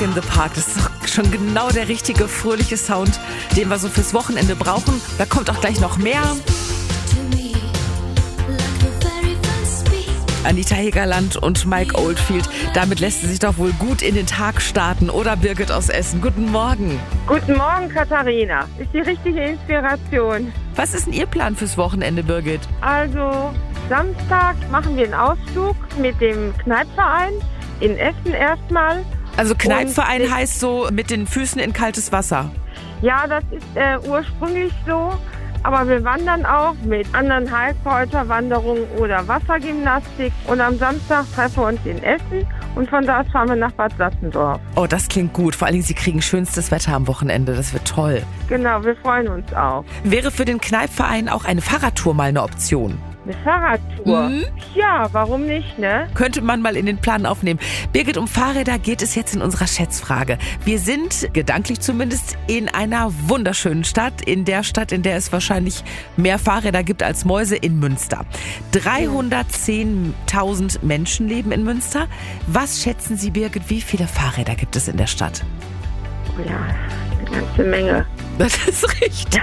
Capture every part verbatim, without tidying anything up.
in the Park. Das ist doch schon genau der richtige, fröhliche Sound, den wir so fürs Wochenende brauchen. Da kommt auch gleich noch mehr. Anita Hegerland und Mike Oldfield. Damit lässt sie sich doch wohl gut in den Tag starten, oder Birgit aus Essen? Guten Morgen. Guten Morgen, Katharina. Ist die richtige Inspiration. Was ist denn Ihr Plan fürs Wochenende, Birgit? Also, Samstag machen wir einen Ausflug mit dem Kneipverein in Essen erstmal. Also Kneipverein heißt so mit den Füßen in kaltes Wasser. Ja, das ist äh, ursprünglich so. Aber wir wandern auch mit anderen Heilkräuterwanderungen oder Wassergymnastik. Und am Samstag treffen wir uns in Essen und von da aus fahren wir nach Bad Sassendorf. Oh, das klingt gut. Vor allen Dingen, Sie kriegen schönstes Wetter am Wochenende. Das wird toll. Genau, wir freuen uns auch. Wäre für den Kneipverein auch eine Fahrradtour mal eine Option? Eine Fahrradtour? Mhm. Ja, warum nicht, ne? Könnte man mal in den Plan aufnehmen. Birgit, um Fahrräder geht es jetzt in unserer Schätzfrage. Wir sind, gedanklich zumindest, in einer wunderschönen Stadt. In der Stadt, in der es wahrscheinlich mehr Fahrräder gibt als Mäuse, in Münster. dreihundertzehntausend Menschen leben in Münster. Was schätzen Sie, Birgit, wie viele Fahrräder gibt es in der Stadt? Oh ja, eine ganze Menge. Das ist richtig.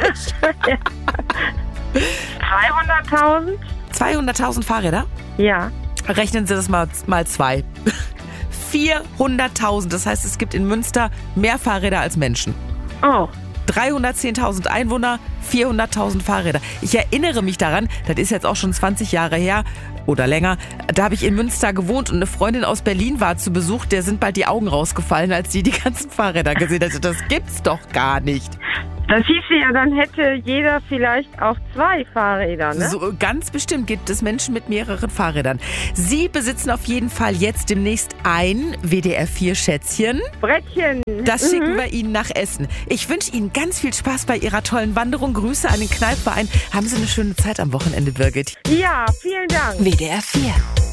dreihunderttausend? zweihunderttausend Fahrräder? Ja. Rechnen Sie das mal, mal zwei. vierhunderttausend. Das heißt, es gibt in Münster mehr Fahrräder als Menschen. Oh. dreihundertzehntausend Einwohner, vierhunderttausend Fahrräder. Ich erinnere mich daran, das ist jetzt auch schon zwanzig Jahre her oder länger, da habe ich in Münster gewohnt und eine Freundin aus Berlin war zu Besuch, der sind bald die Augen rausgefallen, als sie die ganzen Fahrräder gesehen hat. Das gibt's doch gar nicht. Das hieße ja, dann hätte jeder vielleicht auch zwei Fahrräder, ne? So, ganz bestimmt gibt es Menschen mit mehreren Fahrrädern. Sie besitzen auf jeden Fall jetzt demnächst ein W D R vier Schätzchen. Brettchen. Das Mhm. schicken wir Ihnen nach Essen. Ich wünsche Ihnen ganz viel Spaß bei Ihrer tollen Wanderung. Grüße an den Kneipverein. Haben Sie eine schöne Zeit am Wochenende, Birgit. Ja, vielen Dank. W D R vier.